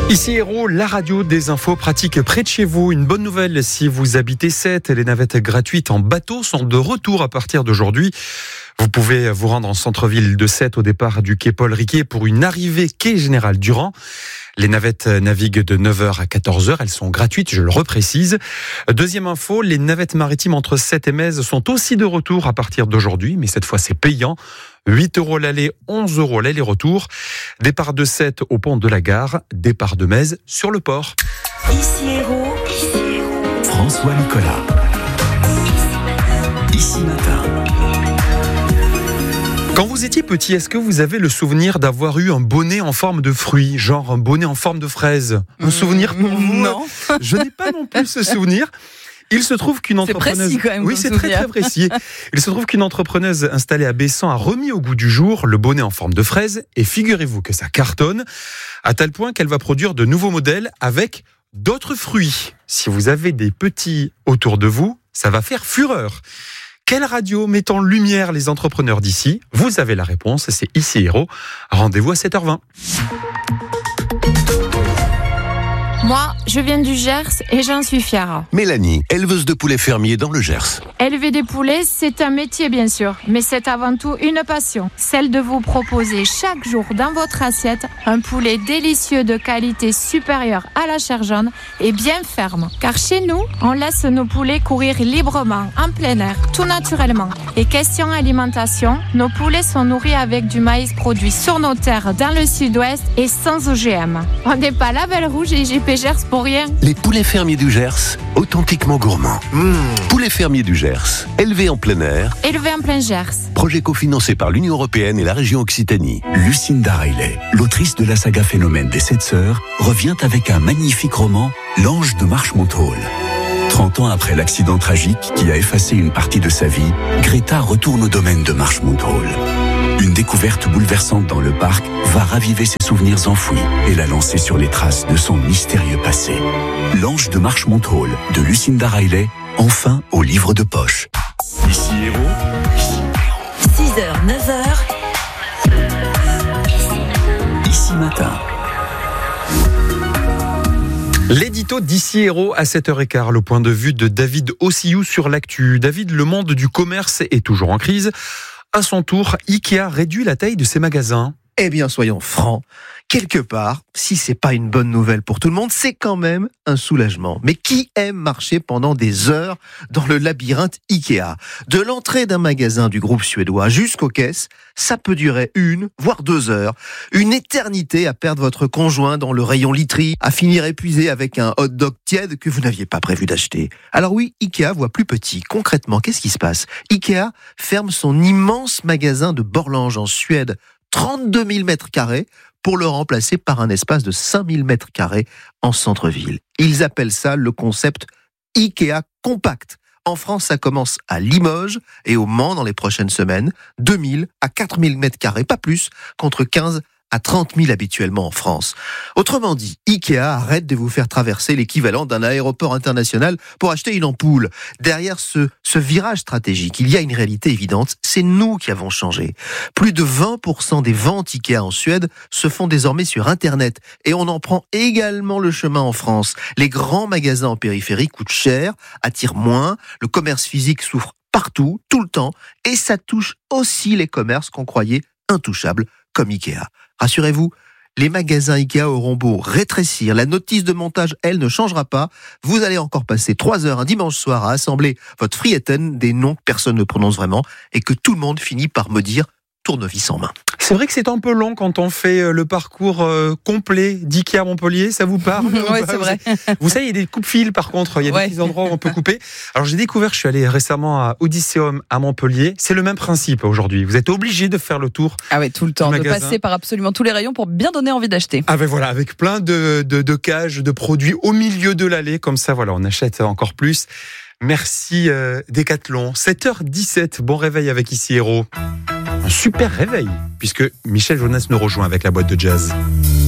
Ici Hérault, la radio des infos pratiques près de chez vous. Une bonne nouvelle si vous habitez Sète, les navettes gratuites en bateau sont de retour à partir d'aujourd'hui. Vous pouvez vous rendre en centre-ville de Sète au départ du quai Paul Riquet pour une arrivée quai Général Durand. Les navettes naviguent de 9h à 14h, elles sont gratuites, je le reprécise. Deuxième info, les navettes maritimes entre Sète et Metz sont aussi de retour à partir d'aujourd'hui, mais cette fois c'est payant. 8 € l'aller, 11 € l'aller-retour. Départ de Sète au pont de la Gare, départ de Metz sur le port. Ici Hérault. François Nicolas. Ici Matin. Quand vous étiez petit, est-ce que vous avez le souvenir d'avoir eu un bonnet en forme de fruit, genre un bonnet en forme de fraise? Un souvenir pour vous? Non. Je n'ai pas non plus ce souvenir. Il se trouve qu'une entrepreneuse... C'est précis quand même. Oui, c'est très très précis. Il se trouve qu'une entrepreneuse installée à Bessan a remis au goût du jour le bonnet en forme de fraise et figurez-vous que ça cartonne à tel point qu'elle va produire de nouveaux modèles avec d'autres fruits. Si vous avez des petits autour de vous, ça va faire fureur. Quelle radio met en lumière les entrepreneurs d'ici? Vous avez la réponse, c'est Ici Hérault. Rendez-vous à 7h20. Moi, je viens du Gers et j'en suis fière. Mélanie, éleveuse de poulets fermiers dans le Gers. Élever des poulets, c'est un métier bien sûr, mais c'est avant tout une passion. Celle de vous proposer chaque jour dans votre assiette un poulet délicieux de qualité supérieure à la chair jaune et bien ferme. Car chez nous, on laisse nos poulets courir librement, en plein air, tout naturellement. Et question alimentation, nos poulets sont nourris avec du maïs produit sur nos terres dans le sud-ouest et sans OGM. On n'est pas label rouge et JP Gers pour rien. Les poulets fermiers du Gers, authentiquement gourmands. Poulets fermiers du Gers, élevés en plein air. Élevé en plein Gers. Projet cofinancé par l'Union Européenne et la région Occitanie. Lucinda Riley, l'autrice de la saga Phénomène des 7 sœurs, revient avec un magnifique roman, L'Ange de Marchmont Hall. 30 ans après l'accident tragique qui a effacé une partie de sa vie, Greta retourne au domaine de Marchmont Hall. Une découverte bouleversante dans le parc va raviver ses souvenirs enfouis et la lancer sur les traces de son mystérieux passé. L'Ange de Marchmont Hall de Lucinda Riley, enfin au livre de poche. Ici Hérault. 6h, 9h. Ici Matin. L'édito d'Ici Hérault à 7h15, le point de vue de David Ossiou sur l'actu. David, le monde du commerce est toujours en crise. À son tour, Ikea réduit la taille de ses magasins. Eh bien, soyons francs, quelque part, si c'est pas une bonne nouvelle pour tout le monde, c'est quand même un soulagement. Mais qui aime marcher pendant des heures dans le labyrinthe Ikea? De l'entrée d'un magasin du groupe suédois jusqu'aux caisses, ça peut durer 1, voire 2 heures. Une éternité à perdre votre conjoint dans le rayon literie, à finir épuisé avec un hot dog tiède que vous n'aviez pas prévu d'acheter. Alors oui, Ikea voit plus petit. Concrètement, qu'est-ce qui se passe? Ikea ferme son immense magasin de Borlange en Suède, 32 000 mètres carrés, pour le remplacer par un espace de 5 000 mètres carrés en centre-ville. Ils appellent ça le concept Ikea Compact. En France, ça commence à Limoges et au Mans dans les prochaines semaines. 2 000 à 4 000 mètres carrés, pas plus, contre 15 à 30 000 habituellement en France. Autrement dit, Ikea arrête de vous faire traverser l'équivalent d'un aéroport international pour acheter une ampoule. Derrière ce virage stratégique, il y a une réalité évidente, c'est nous qui avons changé. Plus de 20% des ventes Ikea en Suède se font désormais sur Internet et on en prend également le chemin en France. Les grands magasins en périphérie coûtent cher, attirent moins, le commerce physique souffre partout, tout le temps, et ça touche aussi les commerces qu'on croyait intouchables, comme Ikea. Rassurez-vous, les magasins Ikea auront beau rétrécir, la notice de montage, elle, ne changera pas. Vous allez encore passer 3 heures un dimanche soir à assembler votre frieten, des noms que personne ne prononce vraiment, et que tout le monde finit par me dire tournevis en main. C'est vrai que c'est un peu long quand on fait le parcours complet d'Ikea Montpellier, ça vous parle? Oui, c'est vrai. Vous savez, il y a des coupes-fils par contre, il y a des petits endroits où on peut couper. Alors j'ai découvert, je suis allé récemment à Odysseum à Montpellier, c'est le même principe aujourd'hui. Vous êtes obligé de faire le tour. Ah oui, tout le temps, de passer par absolument tous les rayons pour bien donner envie d'acheter. Ah ben voilà, avec plein de cages, de produits au milieu de l'allée, comme ça voilà, on achète encore plus. Merci Décathlon. 7h17, bon réveil avec Ici Hérault. Un super réveil, puisque Michel Jonas nous rejoint avec la boîte de jazz.